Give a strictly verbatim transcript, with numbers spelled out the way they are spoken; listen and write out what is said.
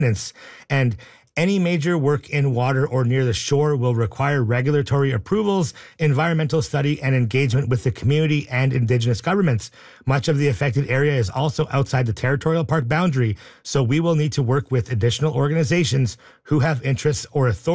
maintenance. And any major work in water or near the shore will require regulatory approvals, environmental study, and engagement with the community and Indigenous governments. Much of the affected area is also outside the territorial park boundary, so we will need to work with additional organizations who have interests or authority